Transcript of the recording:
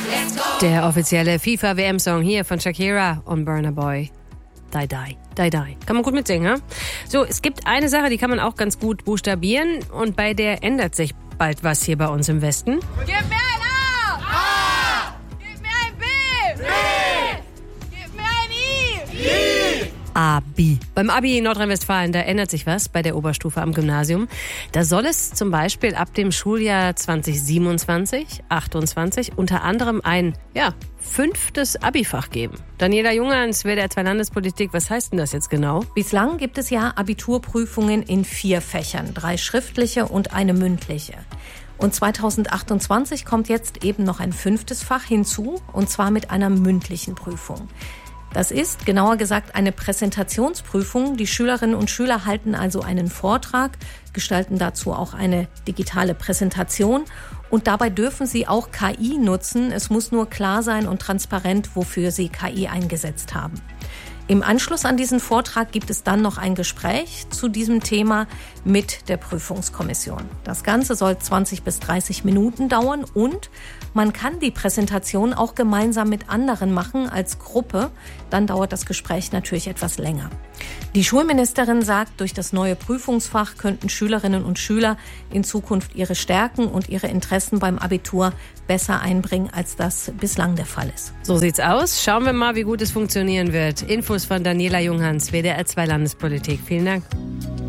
Der offizielle FIFA-WM-Song hier von Shakira und Burna Boy. Die, die, die, die. Kann man gut mitsingen, ha? So, es gibt eine Sache, die kann man auch ganz gut buchstabieren und bei der ändert sich bald was hier bei uns im Westen. Gib mir ein A! A! Gib mir ein B! B! Gib mir ein I! I! Abi. Beim Abi in Nordrhein-Westfalen, da ändert sich was bei der Oberstufe am Gymnasium. Da soll es zum Beispiel ab dem Schuljahr 2027/28 unter anderem ein, 5. Abi-Fach geben. Daniela Junghans, WDR 2 Landespolitik, was heißt denn das jetzt genau? Bislang gibt es ja Abiturprüfungen in 4 Fächern, 3 schriftliche und eine mündliche. Und 2028 kommt jetzt eben noch ein 5. Fach hinzu, und zwar mit einer mündlichen Prüfung. Das ist, genauer gesagt, eine Präsentationsprüfung. Die Schülerinnen und Schüler halten also einen Vortrag, gestalten dazu auch eine digitale Präsentation. Und dabei dürfen sie auch KI nutzen. Es muss nur klar sein und transparent, wofür sie KI eingesetzt haben. Im Anschluss an diesen Vortrag gibt es dann noch ein Gespräch zu diesem Thema mit der Prüfungskommission. Das Ganze soll 20 bis 30 Minuten dauern und man kann die Präsentation auch gemeinsam mit anderen machen als Gruppe. Dann dauert das Gespräch natürlich etwas länger. Die Schulministerin sagt, durch das neue Prüfungsfach könnten Schülerinnen und Schüler in Zukunft ihre Stärken und ihre Interessen beim Abitur besser einbringen, als das bislang der Fall ist. So sieht's aus. Schauen wir mal, wie gut es funktionieren wird. Infos von Daniela Junghans, WDR 2 Landespolitik. Vielen Dank.